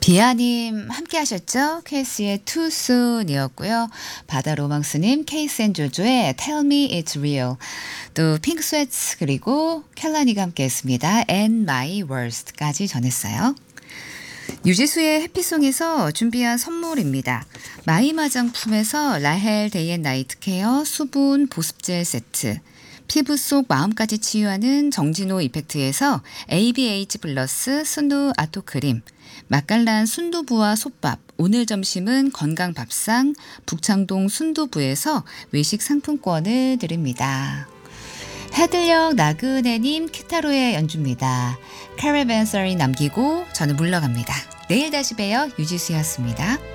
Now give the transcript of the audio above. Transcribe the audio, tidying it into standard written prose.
비아님 함께 하셨죠? 케이스의 Too Soon이었고요. 바다 로망스님 케이스 앤 조조의 Tell Me It's Real, 또 핑크 스웨트 그리고 켈라니가 함께 했습니다. And My Worst까지 전했어요. 유지수의 해피송에서 준비한 선물입니다. 마이 화장품에서 라헬 데이앤나이트 케어 수분 보습젤 세트, 피부 속 마음까지 치유하는 정진호 이펙트에서 ABH 플러스 순두 아토크림, 맛깔난 순두부와 솥밥, 오늘 점심은 건강밥상 북창동 순두부에서 외식 상품권을 드립니다. 해들녘 나그네님 키타로의 연주입니다. 카라반서리 남기고 저는 물러갑니다. 내일 다시 봬요. 유지수였습니다.